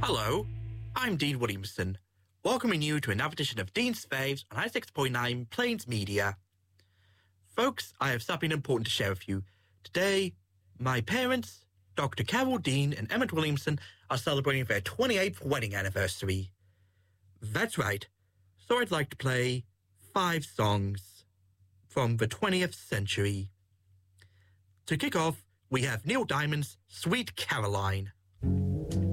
Hello, I'm Dean Williamson, welcoming you to another edition of Dean's Faves on 96.9 Plains Media. Folks, I have something important to share with you. Today, my parents, Dr. Carol Dean and Emmett Williamson, are celebrating their 28th wedding anniversary. That's right, so I'd like to play 5 songs from the 20th century. To kick off, we have Neil Diamond's Sweet Caroline.